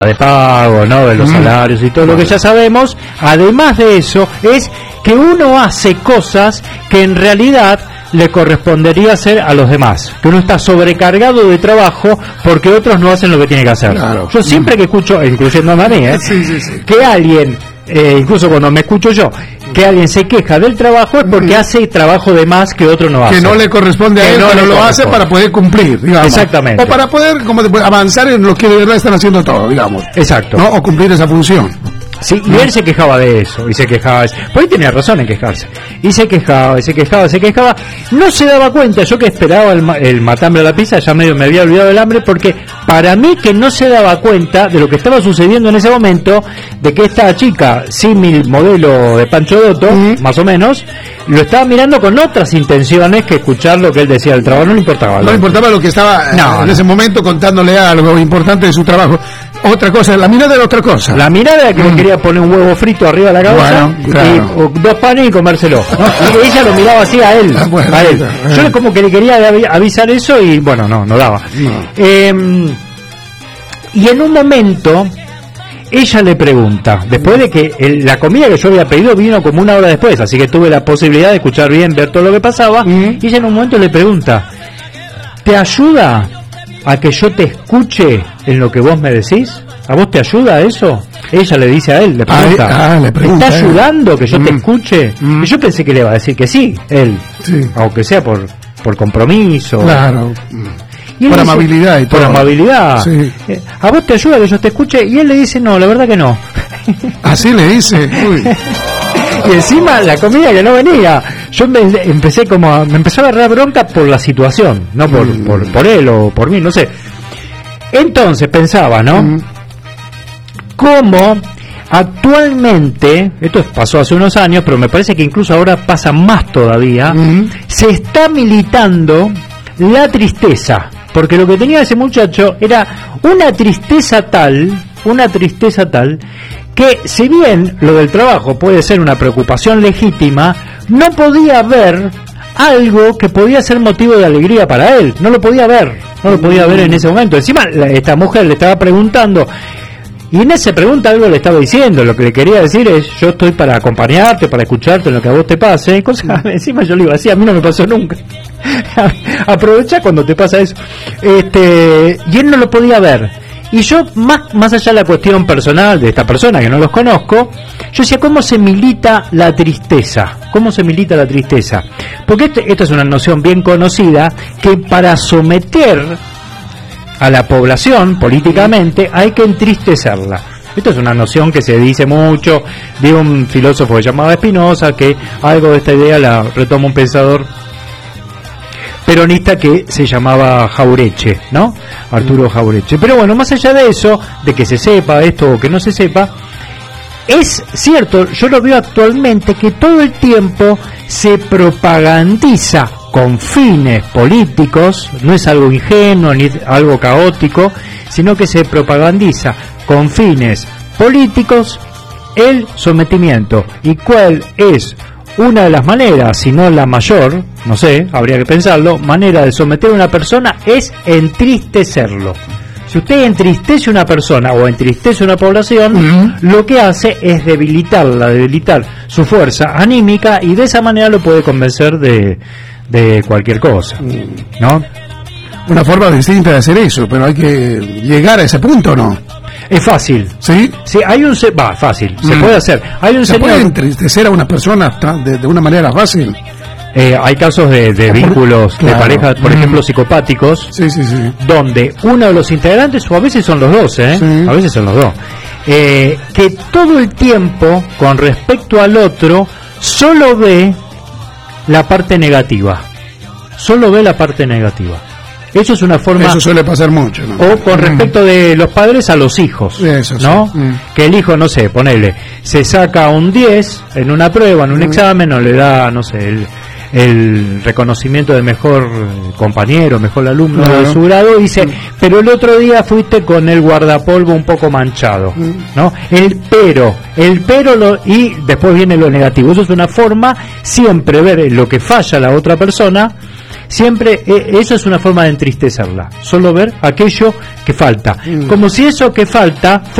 de pago, ¿no? De los salarios y todo lo que ya sabemos. Además de eso, es que uno hace cosas que en realidad le correspondería hacer a los demás, que uno está sobrecargado de trabajo porque otros no hacen lo que tiene que hacer. Claro. Yo siempre que escucho, incluyendo a mí, Sí. que alguien, incluso cuando me escucho yo, que alguien se queja del trabajo es porque hace trabajo de más que otro no hace. Que no le corresponde a él, pero lo hace para poder cumplir, digamos. Exactamente. O para poder avanzar en lo que de verdad están haciendo todo, digamos. Exacto. ¿No? O cumplir esa función. Sí, y él se quejaba de eso, y se quejaba, pues él tenía razón en quejarse, y se quejaba. No se daba cuenta, yo que esperaba el matambre a la pizza, ya medio me había olvidado del hambre, porque para mí que no se daba cuenta de lo que estaba sucediendo en ese momento, de que esta chica, símil modelo de Pancho Dotto, más o menos, lo estaba mirando con otras intenciones que escuchar lo que él decía del trabajo, no le importaba. No le importaba lo que estaba en ese momento contándole algo importante de su trabajo. Otra cosa, la mirada era otra cosa. La mirada era que le quería poner un huevo frito arriba de la cabeza, bueno, claro. y dos panes y comérselo, ¿no? Y ella lo miraba así a él. Bueno, a él. bueno. Yo como que le quería avisar eso y bueno, no daba. No. Y en un momento ella le pregunta, después de que la comida que yo había pedido vino como una hora después, así que tuve la posibilidad de escuchar bien, ver todo lo que pasaba, y ella en un momento le pregunta, ¿te ayuda a que yo te escuche en lo que vos me decís? ¿A vos te ayuda eso? Ella le dice a él, le pregunta, le pregunta, ¿te está ayudando que yo te escuche? Y yo pensé que le iba a decir que sí, él, aunque sea por compromiso. Claro. Y por amabilidad y todo. Por amabilidad. Sí. ¿A vos te ayuda que yo te escuche? Y él le dice, no, la verdad que no. Así le dice. Uy. Y encima la comida que no venía. Yo me empecé me empezó a agarrar bronca por la situación, no por él o por mí, no sé. Entonces pensaba, ¿no? Cómo actualmente, esto pasó hace unos años, pero me parece que incluso ahora pasa más todavía, se está militando la tristeza, porque lo que tenía ese muchacho era una tristeza tal que si bien lo del trabajo puede ser una preocupación legítima, no podía ver algo que podía ser motivo de alegría para él, no lo podía ver en ese momento. Encima esta mujer le estaba preguntando, y en esa pregunta algo le estaba diciendo, lo que le quería decir es, yo estoy para acompañarte, para escucharte en lo que a vos te pase, cosas, encima yo le iba a decir, a mí no me pasó nunca. Aprovecha cuando te pasa eso. Y él no lo podía ver. Y yo, más allá de la cuestión personal de esta persona, que no los conozco, yo decía, ¿cómo se milita la tristeza? ¿Cómo se milita la tristeza? Porque esta es una noción bien conocida, que para someter a la población políticamente hay que entristecerla. Esto es una noción que se dice mucho de un filósofo que se llamaba Spinoza, que algo de esta idea la retoma un pensador peronista que se llamaba Jauretche, ¿no? Arturo Jauretche. Pero bueno, más allá de eso, de que se sepa esto o que no se sepa, es cierto, yo lo veo actualmente, que todo el tiempo se propagandiza con fines políticos, no es algo ingenuo ni algo caótico, sino que se propagandiza con fines políticos el sometimiento. ¿Y cuál es una de las maneras, si no la mayor, no sé, habría que pensarlo, manera de someter a una persona es entristecerlo? Si usted entristece a una persona o entristece a una población, lo que hace es debilitar su fuerza anímica, y de esa manera lo puede convencer de cualquier cosa, ¿no? Una forma distinta de hacer eso, pero hay que llegar a ese punto, ¿no? Es fácil. ¿Sí? Sí, hay un... fácil, se puede hacer. Hay un ¿Se señor... puede entristecer a una persona de una manera fácil? Hay casos de vínculos, claro, de parejas, por ejemplo, psicopáticos, donde uno de los integrantes, o a veces son los dos, a veces son los dos, que todo el tiempo, con respecto al otro, solo ve la parte negativa. Eso es una forma... Eso suele pasar mucho, ¿no? O con respecto de los padres a los hijos, eso, ¿no? Sí. Que el hijo, no sé, ponele, se saca un 10 en una prueba, en un examen, o le da, no sé, el reconocimiento de mejor compañero, mejor alumno de su grado, y dice, pero el otro día fuiste con el guardapolvo un poco manchado, ¿no? El pero, y después viene lo negativo. Eso es una forma, siempre ver lo que falla la otra persona, siempre eso es una forma de entristecerla, solo ver aquello que falta, como si eso que falta